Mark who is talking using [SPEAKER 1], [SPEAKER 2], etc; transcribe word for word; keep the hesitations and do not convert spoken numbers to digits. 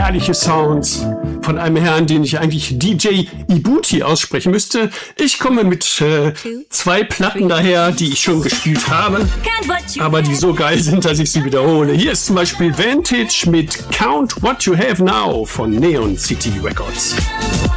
[SPEAKER 1] herrliche Sounds von einem Herrn, den ich eigentlich D J Ibuti aussprechen müsste. Ich komme mit äh, zwei Platten daher, die ich schon gespielt habe, aber die so geil sind, dass ich sie wiederhole. Hier ist zum Beispiel Vantage mit Count What You Have Now von Neon City Records.